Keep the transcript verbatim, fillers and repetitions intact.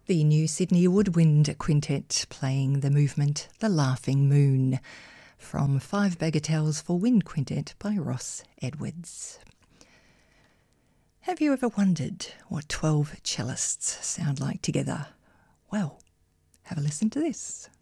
The New Sydney Woodwind Quintet playing the movement The Laughing Moon from Five Bagatelles for Wind Quintet by Ross Edwards. Have you ever wondered what twelve cellists sound like together? Well, have a listen to this.